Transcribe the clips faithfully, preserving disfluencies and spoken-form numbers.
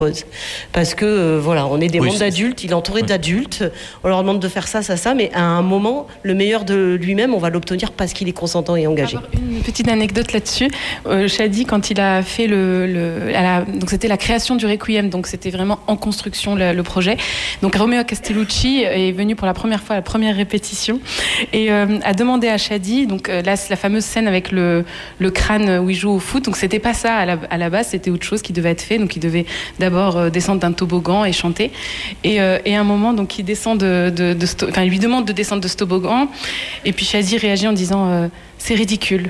Parce que euh, voilà, on est des oui, mondes d'adultes, il est entouré oui. d'adultes, on leur demande de faire ça, ça, ça, mais à un moment, le meilleur de lui-même, on va l'obtenir parce qu'il est consentant et engagé. Alors, une petite anecdote là-dessus. Euh, Shadi, quand il a fait le, le à la, donc c'était la création du Requiem, donc c'était vraiment en construction le, le projet. Donc Romeo Castellucci est venu pour la première fois à la première répétition et euh, a demandé à Shadi, donc euh, là c'est la fameuse scène avec le, le crâne où il joue au foot. Donc c'était pas ça à la, à la base, c'était autre chose qui devait être fait. Donc il devait d'abord D'abord descendre d'un toboggan et chanter. Et, euh, et à un moment, donc, il descend de, de, de sto... enfin, il lui demande de descendre de ce toboggan. Et puis Shadi réagit en disant euh, c'est ridicule.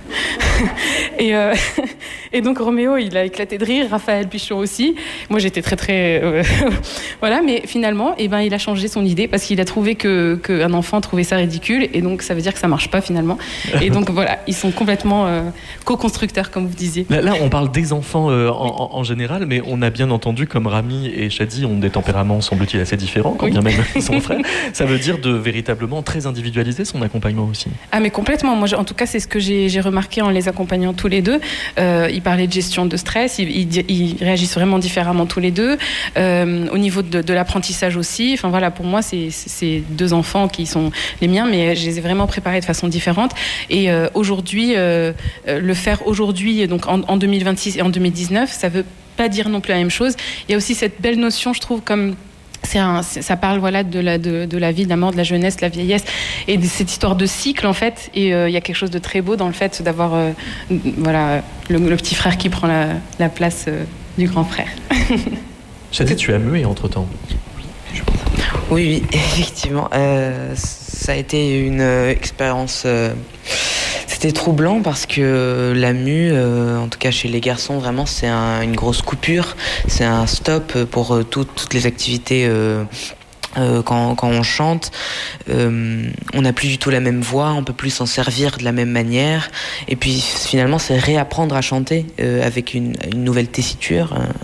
et, euh, et donc Roméo, il a éclaté de rire. Raphaël Pichon aussi. Moi, j'étais très très euh, voilà. Mais finalement, eh ben, il a changé son idée parce qu'il a trouvé que qu'un enfant trouvait ça ridicule. Et donc, ça veut dire que ça marche pas finalement. Et donc voilà, ils sont complètement euh, co-constructeurs, comme vous disiez. Là, là, on parle des enfants euh, en, en général, mais on a bien entendu, comme Rami et Shadi ont des tempéraments, semble-t-il, assez différents, quand oui. bien même ils sont frères. Ça veut dire de véritablement très individualiser son accompagnement aussi. Ah, mais complètement. Moi, en tout cas, c'est ce que j'ai, j'ai remarqué en les accompagnant tous les deux. Euh, ils parlaient de gestion de stress, ils, ils, ils réagissent vraiment différemment tous les deux. Euh, au niveau de, de l'apprentissage aussi. Enfin voilà, pour moi, c'est, c'est deux enfants qui sont les miens, mais je les ai vraiment préparés de façon différente. Et euh, aujourd'hui, euh, le faire aujourd'hui, donc en, en deux mille vingt-six et en deux mille dix-neuf, ça veut pas dire non plus la même chose. Il y a aussi cette belle notion, je trouve, comme c'est un, c'est, ça parle voilà de la de, de la vie, de la mort, de la jeunesse, de la vieillesse et de cette histoire de cycle en fait. Et euh, il y a quelque chose de très beau dans le fait d'avoir euh, voilà le, le petit frère qui prend la, la place euh, du grand frère. Shadi, tu as mué entre temps. Oui, oui, effectivement. Euh, ça a été une euh, expérience. Euh, c'était troublant parce que la mue, euh, en tout cas chez les garçons, vraiment, c'est un, une grosse coupure. C'est un stop pour euh, tout, toutes les activités. Euh, Euh, quand, quand on chante, euh, on n'a plus du tout la même voix, on peut plus s'en servir de la même manière. Et puis finalement, c'est réapprendre à chanter euh, avec une, une nouvelle tessiture,